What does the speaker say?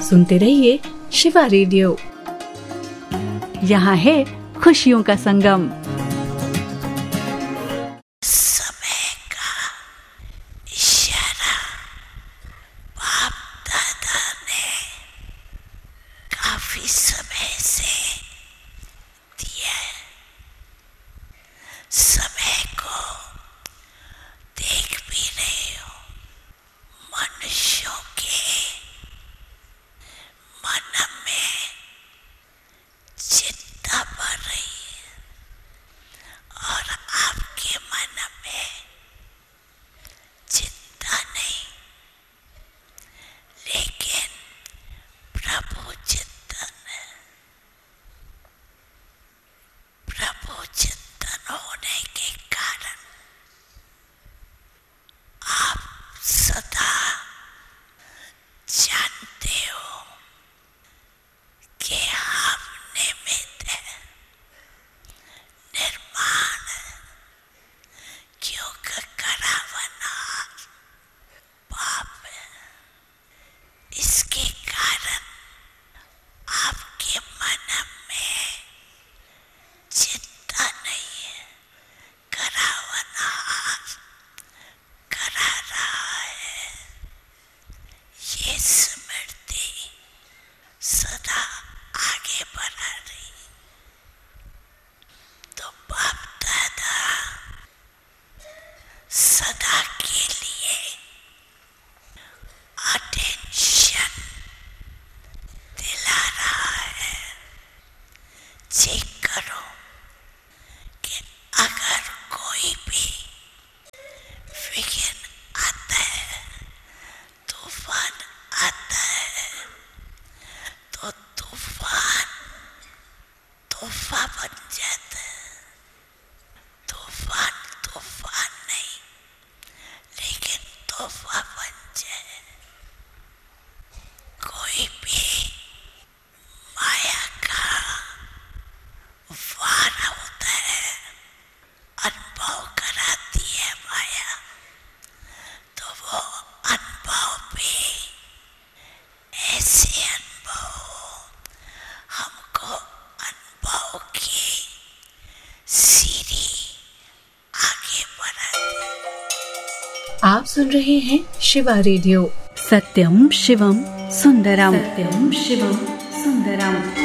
सुनते रहिए शिवा रेडियो। यहाँ है खुशियों का संगम। समय का इशारा बाप दादा ने काफी समय से दिया। समय को देख भी रहे हो, मनुष्यों के मन में चिंता बढ़ रही है और आपके मन में चिंता नहीं, लेकिन प्रभु चिंतन होने के कारण आप सदा जानते हो कि आप निमित्त है, निर्माण क्योंकि करावनार पाप है। इसके कारण आपके मन में चिंता नहीं है, करावनार करा रहा है। ये स्मृति सदा आगे बढ़ा रही। तो बाप दादा सदा के लिए अटेंशन दिला रहा है। चेक करो कि अगर कोई भी विघ्न आता है, तूफान आता है, तो तूफान बन जाता है। तूफान नहीं, लेकिन तोहफा बन जाए। कोई भी माया का वार होता है, अनुभव कराती है माया, तो वो अनुभव भी ऐसे अनुभव हमको अनुभव की सीढ़ी आगे बढ़ाती। आप सुन रहे हैं शिवा रेडियो। सत्यम शिवम सुंदरम। सत्यम शिवम सुंदरम।